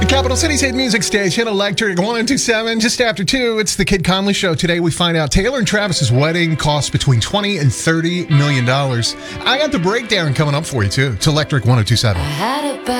The Capital City's hit music station, Electric 1027. Just after 2, it's the Kid Conley Show. Today we find out Taylor and Travis's wedding costs between $20 and $30 million. I got the breakdown coming up for you, too. It's Electric 1027. I had a